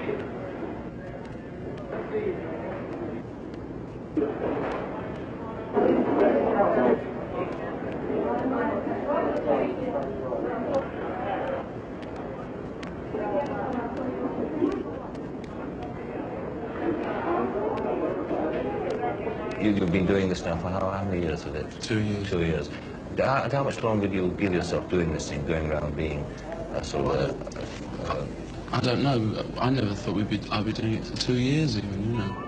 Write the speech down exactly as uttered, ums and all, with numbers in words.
You, you've been doing this now for how, how many years is it? Two years. Two years. How, and how much longer do you give yourself doing this thing, going around being a sort of a, a, a I don't know. I never thought we'd be. I'd be doing it for two years even. You know.